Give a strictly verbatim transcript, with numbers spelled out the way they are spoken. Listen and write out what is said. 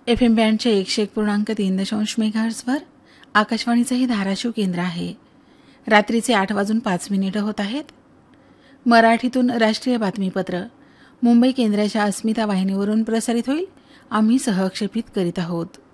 F M बँडच्या एकशे एक पूर्णांक तीन दशांश मेगाहर्ट्झवर आकाशवाणीचं हे धाराशिव केंद्र आहे. रात्रीचे आठ वाजून पाच मिनिटं होत आहेत. मराठीतून राष्ट्रीय बातमीपत्र मुंबई केंद्राच्या अस्मिता वाहिनीवरून प्रसारित होईल. आम्ही सहक्षेपित करीत आहोत.